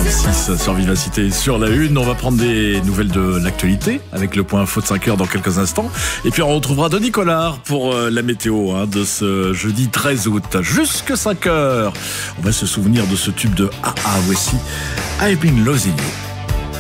6 sur Vivacité sur la une. On va prendre des nouvelles de l'actualité avec le point info de 5 heures dans quelques instants. Et puis on retrouvera Denis Collard pour la météo de ce jeudi 13 août. Jusque 5 heures. On va se souvenir de ce tube de AA Voici I've Been Losing You.